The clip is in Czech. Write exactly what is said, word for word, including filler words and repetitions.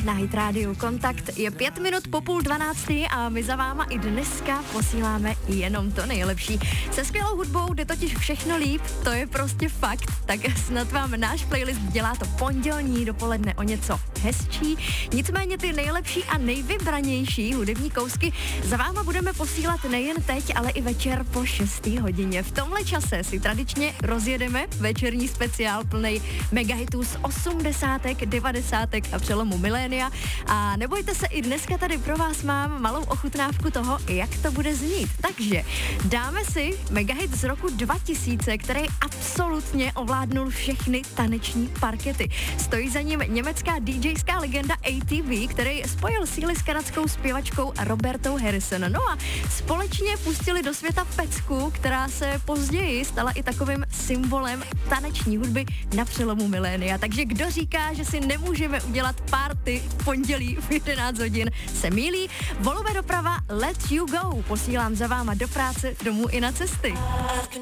na Hit Radio Kontakt. Je pět minut po půl dvanáctý a my za váma i dneska posíláme jenom to nejlepší. Se skvělou hudbou jde totiž všechno líp, to je prostě fakt. Tak snad vám náš playlist dělá to pondělní dopoledne o něco hezčí. Nicméně ty nejlepší a nejvybranější hudební kousky za váma budeme posílat nejen teď, ale i večer po šesté hodině. V tomhle čase si tradičně rozjedeme večerní speciál plnej megahitů z osmdesátek, devadesátek a přelomu milénia. A nebojte se, i dneska tady pro vás mám malou ochutnávku toho, jak to bude znít. Takže dáme si megahit z roku dva tisíce, který absolutně ovládnul všechny taneční parkety. Stojí za ním německá DJská legenda A T V, který spojil síly s kanadskou zpěvačkou Robertou Harrison. No a společně pustili do světa pecku, která se později stala i takovým symbolem taneční hudby na přelomu milénia. Takže kdo říká, že si nemůžeme udělat party v pondělí v jedenáct hodin, se mýlí. Volové doprava Let You Go posílám za váma do práce, domů i na cesty.